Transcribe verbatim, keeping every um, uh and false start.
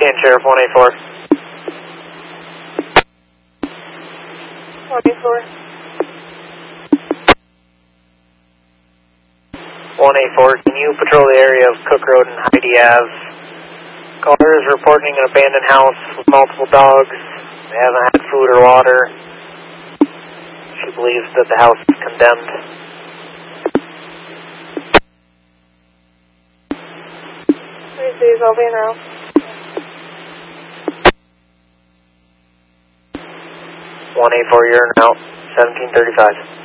Scan Sheriff one eight four. one eight four. one eight four, can you patrol the area of Cook Road and Heidi Ave? Caller is reporting an abandoned house with multiple dogs. They haven't had food or water. She believes that the house is condemned. Three days, I'll be in route. one eight four, you're in out, seventeen thirty-five.